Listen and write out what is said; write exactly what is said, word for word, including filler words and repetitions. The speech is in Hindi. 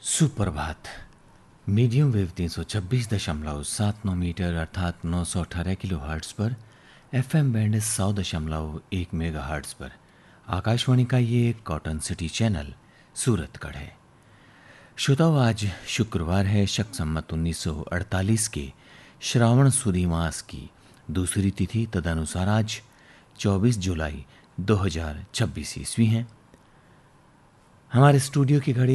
सुप्रभात। मीडियम वेव तीन सौ छब्बीस दशमलव सात नौ मीटर अर्थात नौ सौ अठारह किलो हर्ट्स पर, एफ एम बैंड सौ दशमलव एक मेगा हर्ट्स पर आकाशवाणी का ये कॉटन सिटी चैनल सूरतगढ़ है। श्रोताओ, आज शुक्रवार है, शक सम्मत उन्नीस सौ अड़तालीस के श्रावण सुदी मास की दूसरी तिथि, तदनुसार आज चौबीस जुलाई दो हज़ार छब्बीस ईस्वी है। हमारे स्टूडियो की घड़ी